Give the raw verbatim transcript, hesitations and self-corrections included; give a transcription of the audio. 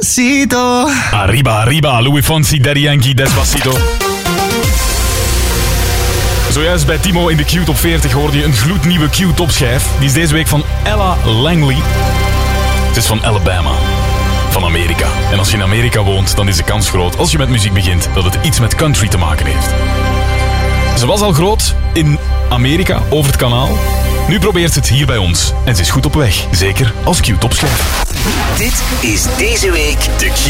Despacito. Arriba, arriba, Louis Fonsi, Daddy Yankee, Despacito. Zojuist bij Timo in de Q-top veertig hoorde je een gloednieuwe Q-top-schijf. Die is deze week van Ella Langley. Het is van Alabama, van Amerika. En als je in Amerika woont, dan is de kans groot, als je met muziek begint, dat het iets met country te maken heeft. Ze was al groot in Amerika, over het kanaal. Nu probeert ze het hier bij ons. En ze is goed op weg, zeker als Q-top schijf. Dit is deze week de Q